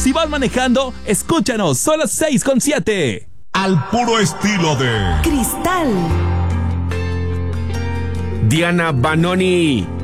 Si vas manejando, escúchanos, son las 6:07. Al puro estilo de Cristal. Diana Banoni.